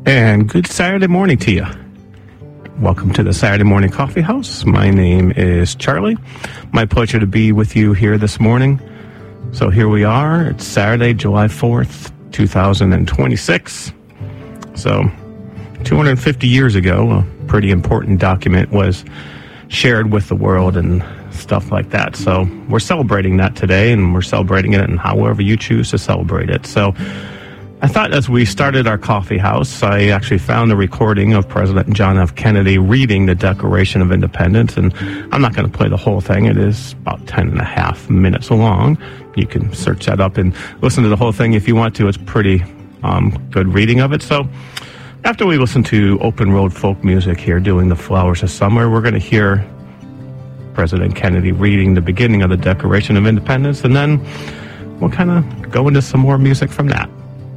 And good Saturday morning to you. Welcome to the Saturday Morning Coffee House. My name is Charlie. My pleasure to be with you here this morning. So here we are. It's Saturday, July 4th, 2026. So 250 years ago, a pretty important document was shared with the world and stuff like that. So we're celebrating that today, and we're celebrating it in however you choose to celebrate it. So I thought as we started our coffee house, I actually found a recording of President John F. Kennedy reading the Declaration of Independence, and I'm not going to play the whole thing. It is about 10 and a half minutes long. You can search that up and listen to the whole thing if you want to. It's pretty good reading of it. So after we listen to open road folk music here doing the Flowers of Summer, we're going to hear President Kennedy reading the beginning of the Declaration of Independence, and then we'll kind of go into some more music from that.